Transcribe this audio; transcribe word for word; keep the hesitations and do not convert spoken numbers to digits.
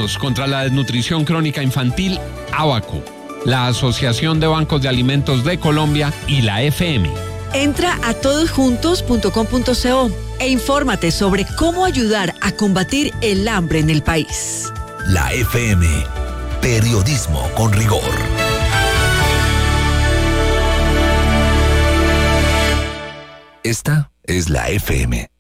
Juntos contra la desnutrición crónica infantil, ABACO, la Asociación de Bancos de Alimentos de Colombia y la F M. Entra a todosjuntos punto com punto co e infórmate sobre cómo ayudar a combatir el hambre en el país. La F M, periodismo con rigor. Esta es la F M.